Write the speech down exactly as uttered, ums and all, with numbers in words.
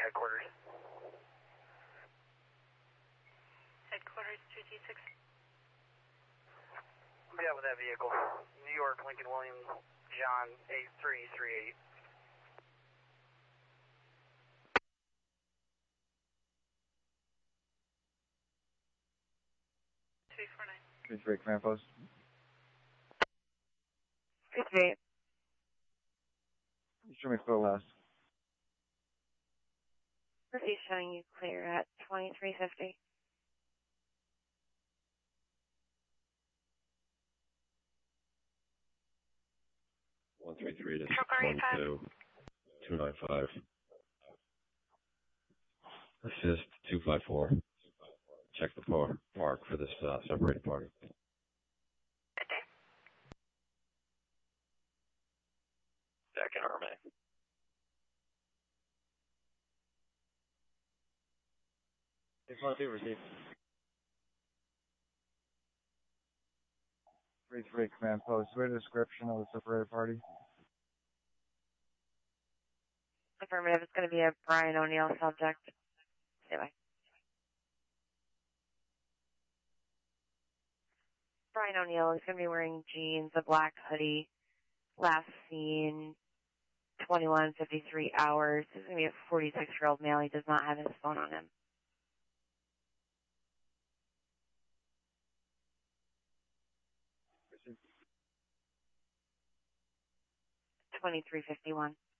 headquarters. Headquarters two G six. Yeah, with that vehicle. New York, Lincoln Williams, John eight three three eight. three four nine. three three, command post. three three. You show me full last. He's showing you clear at twenty-three fifty. one three three to Trucker one two two nine five. Assist two five four. Check the par park for this uh, separated party. Good day. Second Army. six one two, receive. three three, command post. Where's the description of the separated party? Affirmative. It's going to be a Brian O'Neill subject. Anyway. Brian O'Neill is going to be wearing jeans, a black hoodie. Last seen twenty-one fifty-three hours. This is going to be a forty-six-year-old male. He does not have his phone on him. twenty-three fifty-one.